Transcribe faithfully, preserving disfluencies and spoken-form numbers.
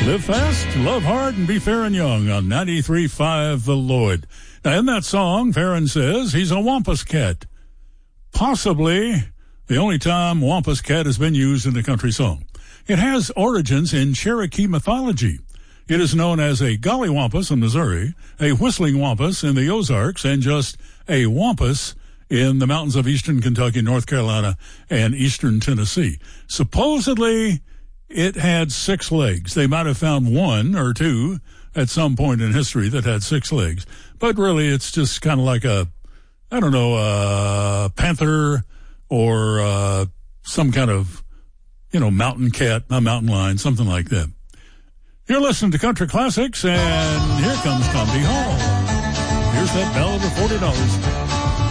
Live fast, love hard, and be fair and young on ninety-three point five The Lloyd. Now, in that song, Farron says he's a Wampus cat. Possibly the only time Wampus cat has been used in a country song. It has origins in Cherokee mythology. It is known as a gollywampus in Missouri, a whistling wampus in the Ozarks, and just a wampus in the mountains of eastern Kentucky, North Carolina, and eastern Tennessee. Supposedly, it had six legs. They might have found one or two at some point in history that had six legs. But really, it's just kind of like a, I don't know, a panther or uh, some kind of, you know, mountain cat, a mountain lion, something like that. You're listening to Country Classics, and here comes Tom D. Hall. Here's that ballad of forty dollars.